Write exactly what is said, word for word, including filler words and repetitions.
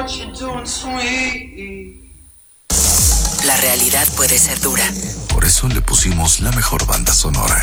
La realidad puede ser dura. Por eso le pusimos la mejor banda sonora.